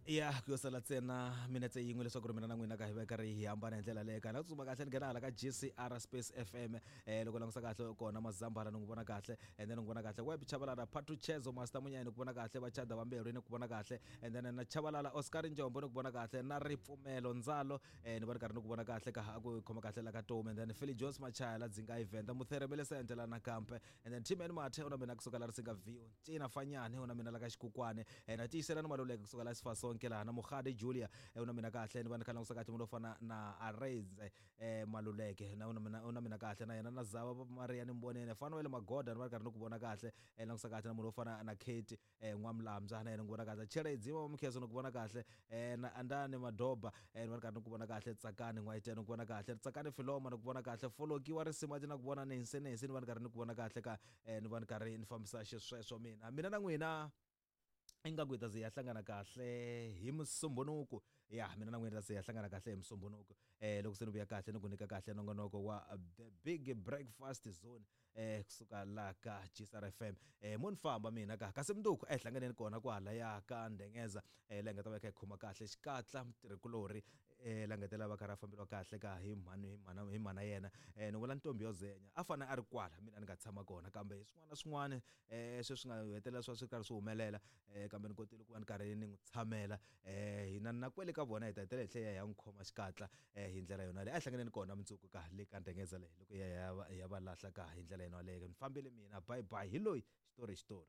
Ya kuyosala tsena minetse yin'we leswaku ri mina na n'wina ka hi veka ri hi hambana hi ndlela leyo kana tsuma kahle ni nghena hala ka GCR Space FM loko langisa kahle kona mazambhala ni ku vona kahle and then ni ku vona kahle web Chabalala Patu Chezo Master Munyane ni ku vona kahle Bachada Vambero ni ku vona kahle and then na Chabalala Oscar Njombo ni ku vona kahle na Ripfumelo Nzalo ni vona karhi ni ku vona kahle ka ku khoma kahle la ka Tom and then Philly Jones Machaya la dzinga event Mutheremele Center la na Kampe and then Tim Mathe una mina kusuka la Risinga View Tina Fanyane una mina la ka Xikukwane na tisela no maluleke kusuka la Sifason ke la na Mogade Julia una mina kahle ni vana khala ngusakathi umuntu ofana na Arrays maluleke na una mina kahle na yena na Zaba Maria nimbonene fana wele Magoda ni vana karhi ni ku vona kahle na ngusakathi na umuntu ofana na Kate Nwamlamza na yena ngibona kahle Cheredzima umkhezo ni ku vona kahle na Andane Madoba ni vana karhi ni ku vona kahle Tsakane Ngwaite ni ku vona kahle Tsakane Filoma ni ku vona kahle Foloki wa Risimati na ku vona Nensenese ni vana karhi ni ku vona kahle ka ni vana karhi ni fambisa xisweswo mina na n'wina ingagwita ziyahlangana kahle hi Musumbunuku ya mina na n'wina siyahlangana kahle hi Musumbunuku loko senibuya kahle ni ku nyika kahle nongonoko wa the big breakfast zone kusuka la ka GCR FM mun famba mina ka kasi mnduku ehlanganeni kona kwala ya ka Ndengeza la nga ta va ka khoma kahle xikatla mtirikulori la nga tela va karhi fambelwa kahle ka hi mana yena ni vula ntombi yo zenya afana a ri kwala mina ni nga tshama kona kambe swin'wana sweswi nga hetelela swi karhi swi humelela kambe ni kotile ku va ni karhi ni n'wi tshamela hina na kwele ka vona hi ta hetelela hle ya ngikhoma xikatla hi ndlela yona le ehlanganeni kona mtsuku ka le ka Ndengeza le loko ya va lahla ka hi ndlela yona le ni fambile mina bye bye hi loyi story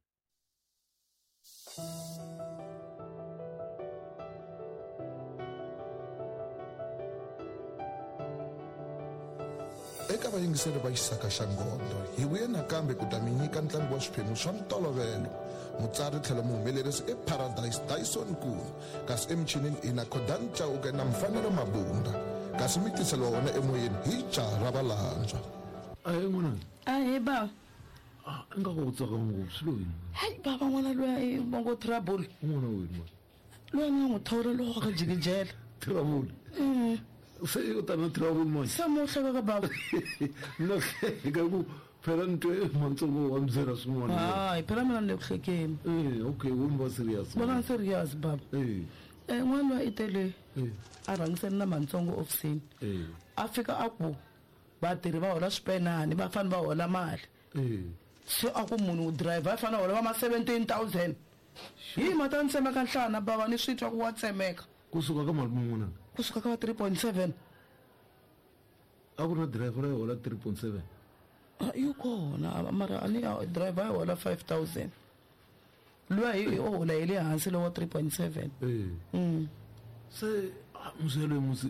eka vayingiseri va xisaka xa Ngondo hi vuye nakambe ku ta mi nyika ntlangu wa swiphemu swa ntolovelo mutsari tlhelo muhumelerisi Paradise Dyson Kulu kasi emichinini ina Khodan Chauke na Mfanelo Mabunda kasi mi tiseliwa wona emoyeni hi Jara Valantswa n'wana ba nga go tsaka ngopfu loyi baba n'wana loyi bongo trouble n'wana wena loyi na n'wi thawulela ka jikijela trouble se o tana trouble mo sa mo hlaka ka baba no ka ku phela nto mantsongo wa mzera swin'wana phela mina ni le ku hlekeni okay wona ba serious bona serious baba n'wana wa itele a rangiseni na mantsongo ofisini afika aku vatirhi va hola swipenani va fane va hola mali so aku munhu driver va fane hola va 17,000 hi mata ni tsemeka nhlana baba ni switwa ku wa tsemeka kusuka ka mali munguna kusuka ka 3.7 aku na driver ya hola 3.7 you kona mara ani driver ya hola 5,000 loyi o hola ile hansi lo 3.7 se muselo musi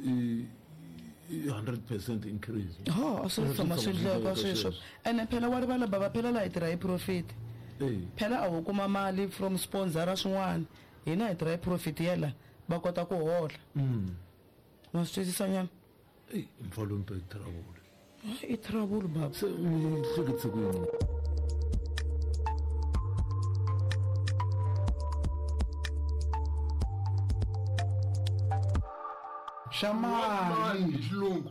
100% increase asifama swidleka sweswo ene phela wa rivala baba phela la hi tirha hi profit phela a wu kuma mali from sponsor swin'wana hina hi tirha hi profit yela va kota ku hola ma swi twisisa nyana mfalo mpe trouble i trouble baba se mi hleketse ku yini Shamani xilungu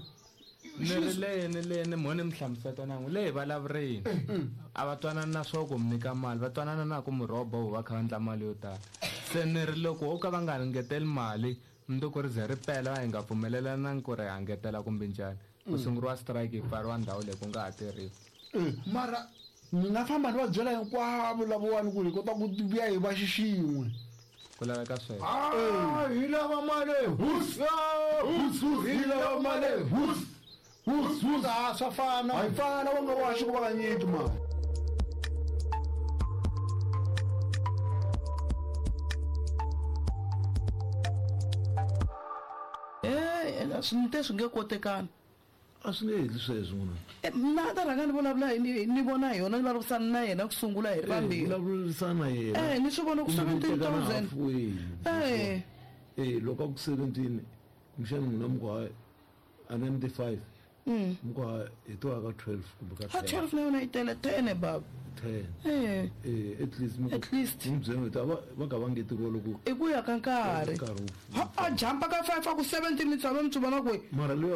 ne mone mhlamusata nangu le valavureni a va twanana na swo ku mi nyika mali va twanana na ku murobo va kha va ndla mali yo tala se ni ri loko o ka va nga ngeteli mali mndu ku ri ze ri pela hi nga pfumelelana ku ri hangetela kumbe njhani ku sunguriwa strike hi pfariwa ndhawu leyi ku nga ha tirhiwi mara ni nga famba ni va byela hinkwavo lavawani ku hi kota ku vuya hi va xixin'we ku laveka sweswo hi lava mali hi lava mali swa fana hi fana va nga waxi ku va nga nyiki mali swinite swi nge kotekani a swi nge heli sweswo n'wana na ta rhanga ni vulavula ni vona hi yona ni vulavurisana na yena ku sungula hi ri vambirhi vulavurisana na yena ni swi vona ku 17,000 loko a ku 17 mixani n'wina mukwa a 95 mukwa hi to ka 12 kumbe ka 12 na yona yi tele 10 baba 10 at least mbyeni va ka va ngetiriwa loko i ku ya ka nkarhi a jumpa ka 5 a ku 17 ni tshama mi vona ku mara